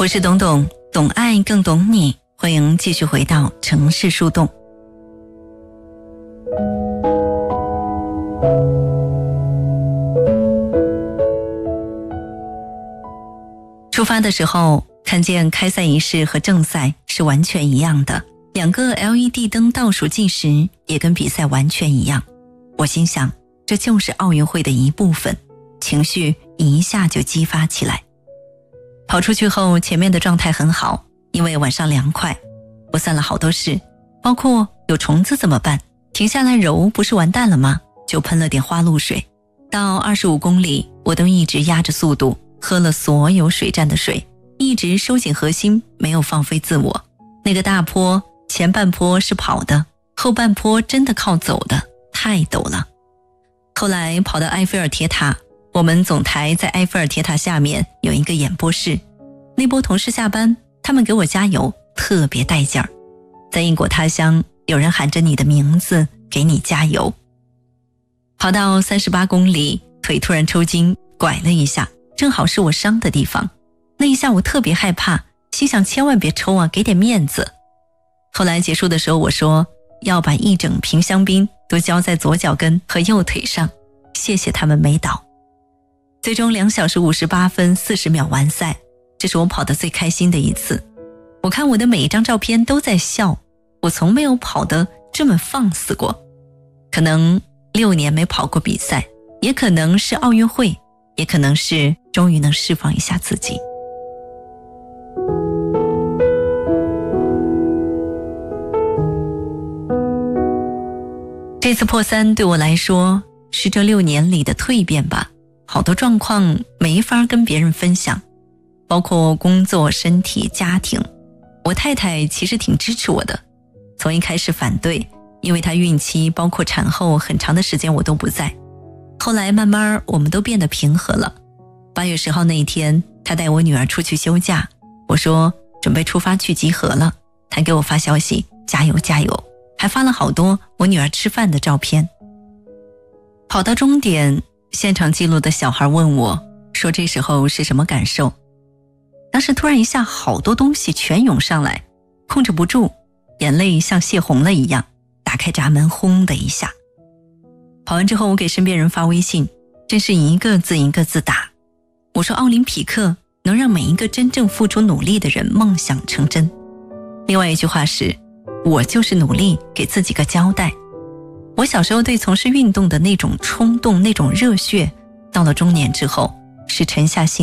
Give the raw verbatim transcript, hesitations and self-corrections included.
我是董董，懂爱更懂你，欢迎继续回到城市树洞。出发的时候看见开赛仪式和正赛是完全一样的，两个 L E D 灯倒数计时也跟比赛完全一样。我心想，这就是奥运会的一部分，情绪一下就激发起来。跑出去后，前面的状态很好，因为晚上凉快。我算了好多事，包括有虫子怎么办？停下来揉不是完蛋了吗？就喷了点花露水。到二十五公里，我都一直压着速度，喝了所有水站的水，一直收紧核心，没有放飞自我。那个大坡，前半坡是跑的，后半坡真的靠走的，太陡了。后来跑到埃菲尔铁塔，我们总台在埃菲尔铁塔下面有一个演播室，那波同事下班，他们给我加油，特别带劲儿。在异国他乡，有人喊着你的名字给你加油。跑到三十八公里，腿突然抽筋，拐了一下，正好是我伤的地方。那一下我特别害怕，心想千万别抽啊，给点面子。后来结束的时候我说，要把一整瓶香槟都浇在左脚跟和右腿上，谢谢他们没倒。最终两小时五十八分四十秒完赛，这是我跑得最开心的一次。我看我的每一张照片都在笑，我从没有跑得这么放肆过。可能六年没跑过比赛，也可能是奥运会，也可能是终于能释放一下自己。这次破三对我来说是这六年里的蜕变吧，好多状况没法跟别人分享，包括工作、身体、家庭。我太太其实挺支持我的，从一开始反对，因为她孕期包括产后很长的时间我都不在。后来慢慢我们都变得平和了。八月十号那一天，她带我女儿出去休假，我说准备出发去集合了，她给我发消息，加油加油，还发了好多我女儿吃饭的照片。跑到终点，现场记录的小孩问我，说这时候是什么感受？当时突然一下好多东西全涌上来，控制不住，眼泪像泄洪了一样，打开闸门轰的一下。跑完之后我给身边人发微信，真是一个字一个字打。我说奥林匹克能让每一个真正付出努力的人梦想成真。另外一句话是，我就是努力给自己个交代。我小时候对从事运动的那种冲动，那种热血，到了中年之后是沉下心